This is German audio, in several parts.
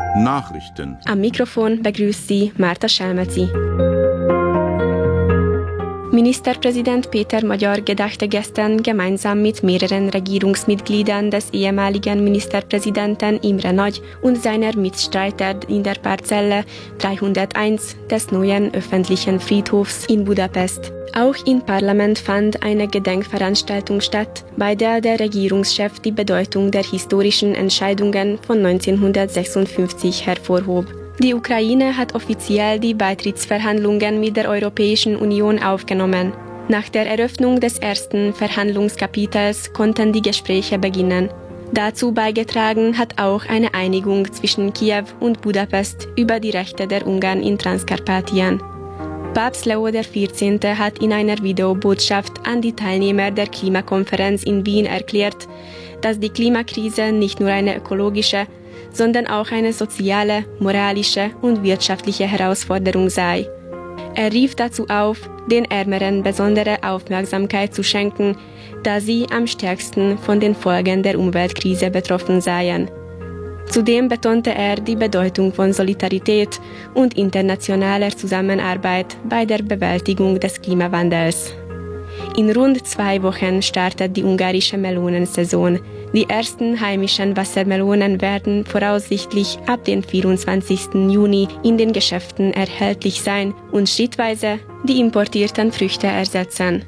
Nachrichten. Am Mikrofon begrüßt Sie Marta Schelmezi. Ministerpräsident Peter Magyar gedachte gestern gemeinsam mit mehreren Regierungsmitgliedern des ehemaligen Ministerpräsidenten Imre Nagy und seiner Mitstreiter in der Parzelle 301 des neuen öffentlichen Friedhofs in Budapest. Auch im Parlament fand eine Gedenkveranstaltung statt, bei der der Regierungschef die Bedeutung der historischen Entscheidungen von 1956 hervorhob. Die Ukraine hat offiziell die Beitrittsverhandlungen mit der Europäischen Union aufgenommen. Nach der Eröffnung des ersten Verhandlungskapitels konnten die Gespräche beginnen. Dazu beigetragen hat auch eine Einigung zwischen Kiew und Budapest über die Rechte der Ungarn in Transkarpatien. Papst Leo XIV. Hat in einer Videobotschaft an die Teilnehmer der Klimakonferenz in Wien erklärt, dass die Klimakrise nicht nur eine ökologische, sondern auch eine soziale, moralische und wirtschaftliche Herausforderung sei. Er rief dazu auf, den Ärmeren besondere Aufmerksamkeit zu schenken, da sie am stärksten von den Folgen der Umweltkrise betroffen seien. Zudem betonte er die Bedeutung von Solidarität und internationaler Zusammenarbeit bei der Bewältigung des Klimawandels. In rund 2 Wochen startet die ungarische Melonensaison. Die ersten heimischen Wassermelonen werden voraussichtlich ab dem 24. Juni in den Geschäften erhältlich sein und schrittweise die importierten Früchte ersetzen.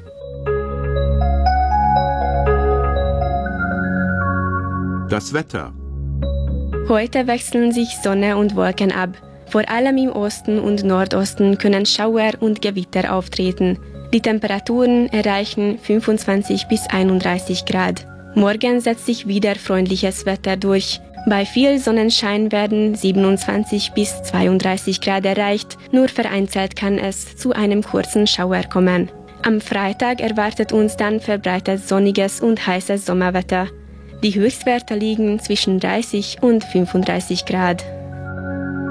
Das Wetter. Heute wechseln sich Sonne und Wolken ab. Vor allem im Osten und Nordosten können Schauer und Gewitter auftreten. Die Temperaturen erreichen 25 bis 31 Grad. Morgen setzt sich wieder freundliches Wetter durch. Bei viel Sonnenschein werden 27 bis 32 Grad erreicht, nur vereinzelt kann es zu einem kurzen Schauer kommen. Am Freitag erwartet uns dann verbreitet sonniges und heißes Sommerwetter. Die Höchstwerte liegen zwischen 30 und 35 Grad.